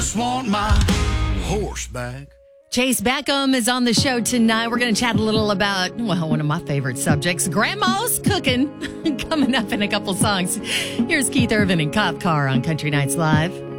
just want my horse back. Chase Beckham is on the show tonight. We're going to chat a little about, well, one of my favorite subjects, Grandma's cooking, coming up in a couple songs. Here's Keith Urban and Cop Car on Country Nights Live.